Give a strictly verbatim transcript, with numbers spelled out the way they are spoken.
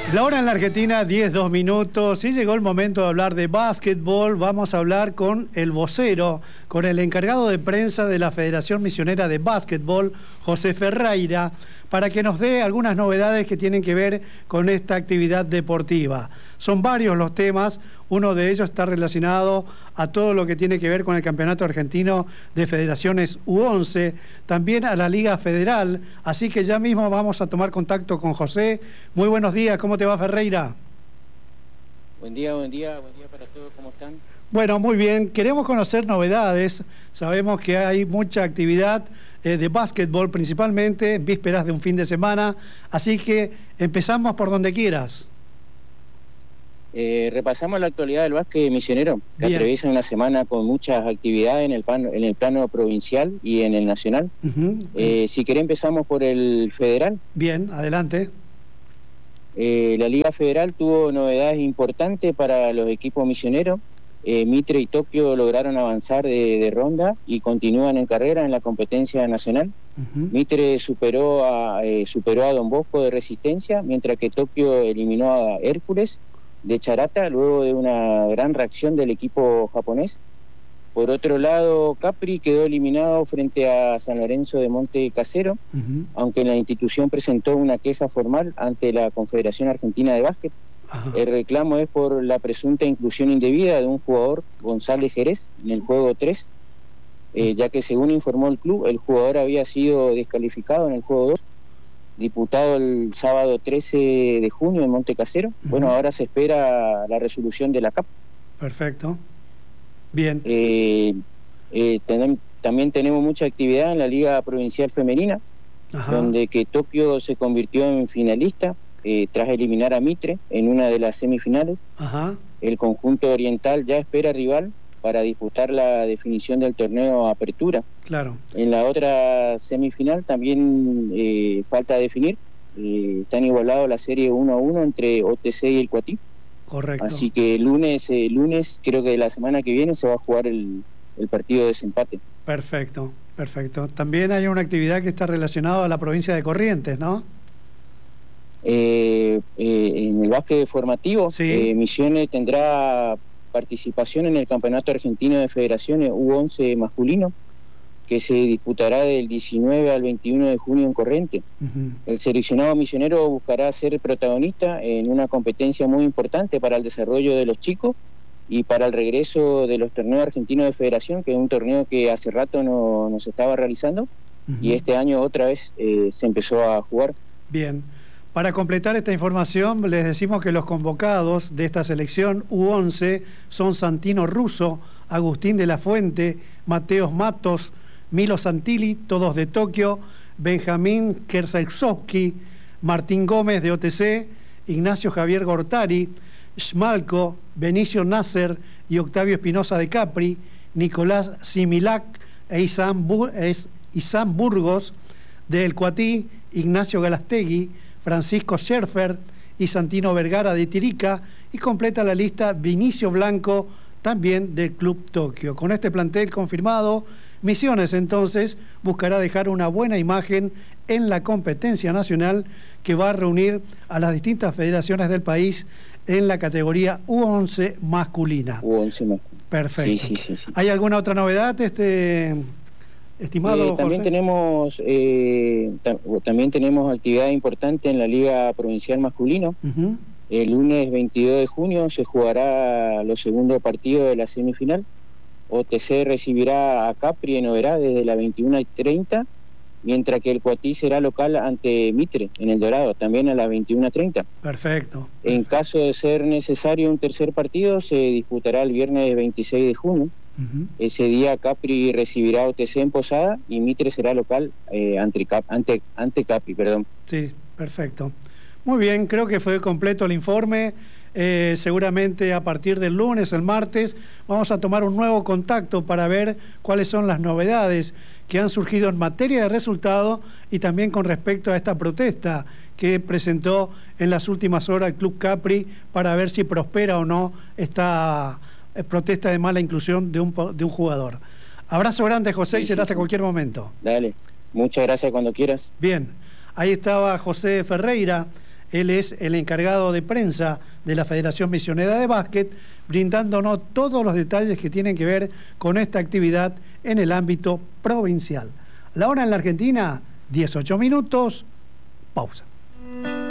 La hora en la Argentina, diez, dos minutos, y llegó el momento de hablar de básquetbol. Vamos a hablar con el vocero, con el encargado de prensa de la Federación Misionera de Básquetbol, José Ferreira, para que nos dé algunas novedades que tienen que ver con esta actividad deportiva. Son varios los temas, uno de ellos está relacionado a todo lo que tiene que ver con el Campeonato Argentino de Federaciones U once, también a la Liga Federal, así que ya mismo vamos a tomar contacto con José. Muy buenos días, ¿cómo te va, Ferreira? Buen día, buen día, buen día para todos, ¿cómo están? Bueno, muy bien, queremos conocer novedades, sabemos que hay mucha actividad eh, de básquetbol, principalmente en vísperas de un fin de semana, así que empezamos por donde quieras. Eh, repasamos la actualidad del básquet misionero, que Bien. atraviesa una semana con muchas actividades en el, pan, en el plano provincial y en el nacional. Uh-huh. Eh, si querés empezamos por el federal. Bien, adelante. Eh, la Liga Federal tuvo novedades importantes para los equipos misioneros. Eh, Mitre y Tokio lograron avanzar de, de ronda y continúan en carrera en la competencia nacional. Uh-huh. Mitre superó a, eh, superó a Don Bosco de Resistencia, mientras que Tokio eliminó a Hércules de Charata luego de una gran reacción del equipo japonés. Por otro lado, Capri quedó eliminado frente a San Lorenzo de Monte Casero, uh-huh. aunque la institución presentó una queja formal ante la Confederación Argentina de Básquet. Uh-huh. El reclamo es por la presunta inclusión indebida de un jugador, González Jerez, en el juego tres, eh, ya que según informó el club, el jugador había sido descalificado en el juego dos, diputado el sábado trece de junio en Monte Casero. Uh-huh. Bueno, ahora se espera la resolución de la C A P. Perfecto. Bien. Eh, eh, ten, también tenemos mucha actividad en la Liga Provincial Femenina, Ajá. donde que Tokio se convirtió en finalista eh, tras eliminar a Mitre en una de las semifinales. Ajá. El conjunto oriental ya espera rival para disputar la definición del torneo Apertura. Claro. En la otra semifinal también eh, falta definir. Eh, están igualados la serie uno a uno entre O T C y el Cuatí. Correcto. Así que el lunes, eh, lunes, creo que la semana que viene se va a jugar el, el partido de desempate. Perfecto, perfecto. También hay una actividad que está relacionada a la provincia de Corrientes, ¿no? Eh, eh, en el básquet formativo, sí. eh, Misiones tendrá participación en el Campeonato Argentino de Federaciones U once masculino, que se disputará del diecinueve al veintiuno de junio en Corrientes. Uh-huh. El seleccionado misionero buscará ser protagonista en una competencia muy importante para el desarrollo de los chicos y para el regreso de los torneos argentinos de federación, que es un torneo que hace rato no, no se estaba realizando, uh-huh. y este año otra vez eh, se empezó a jugar. Bien. Para completar esta información, les decimos que los convocados de esta selección U once son Santino Russo, Agustín de la Fuente, Mateos Matos, Milo Santilli, todos de Tokio, Benjamín Kersaikovsky, Martín Gómez de O T C, Ignacio Javier Gortari, Schmalko, Benicio Nasser y Octavio Espinosa de Capri, Nicolás Similac e Isam, Bur es Isam Burgos de El Cuatí, Ignacio Galastegui, Francisco Scherfer y Santino Vergara de Tirica, y completa la lista Vinicio Blanco, también del Club Tokio. Con este plantel confirmado, Misiones entonces buscará dejar una buena imagen en la competencia nacional que va a reunir a las distintas federaciones del país en la categoría U once masculina. U once masculina. Perfecto. Sí, sí, sí, sí. ¿Hay alguna otra novedad, este estimado eh, José? También tenemos, eh, ta también tenemos actividad importante en la Liga Provincial Masculino. Uh-huh. El lunes veintidós de junio se jugará los segundos partidos de la semifinal. O T C recibirá a Capri en Oberá desde las veintiuna y treinta, mientras que el Cuatí será local ante Mitre en El Dorado, también a las veintiuna y treinta. Perfecto. En caso de ser necesario un tercer partido, se disputará el viernes veintiséis de junio. Uh-huh. Ese día Capri recibirá a O T C en Posada y Mitre será local eh, ante, Cap ante, ante Capri. Perdón. Sí, perfecto. Muy bien, creo que fue completo el informe. Eh, seguramente a partir del lunes, el martes, vamos a tomar un nuevo contacto para ver cuáles son las novedades que han surgido en materia de resultado y también con respecto a esta protesta que presentó en las últimas horas el Club Capri para ver si prospera o no esta protesta de mala inclusión de un, de un jugador. Abrazo grande, José, sí, y será sí, hasta sí. cualquier momento. Dale, muchas gracias cuando quieras. Bien, ahí estaba José Ferreira, Él es el encargado de prensa de la Federación Misionera de Básquet, brindándonos todos los detalles que tienen que ver con esta actividad en el ámbito provincial. La hora en la Argentina, dieciocho minutos, pausa.